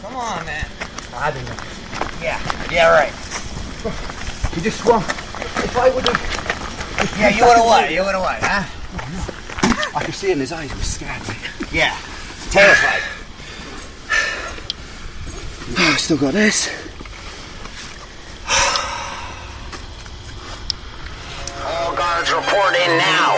Come on, man. I don't know. Yeah, right. You just swung. If I would have... Yeah, you would have what? You would have what, huh? I could see in his eyes he was scared. Yeah. Terrified. Oh, I still got this. All guards report in now.